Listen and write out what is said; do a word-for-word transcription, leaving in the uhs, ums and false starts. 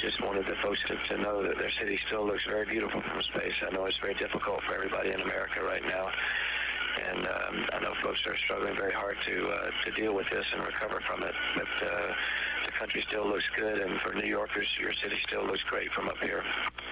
just wanted the folks to, to know that their city still looks very beautiful from space. I know it's very difficult for everybody in America right now. And um, I know folks are struggling very hard to uh, to deal with this and recover from it. But uh, the country still looks good, and for New Yorkers, your city still looks great from up here.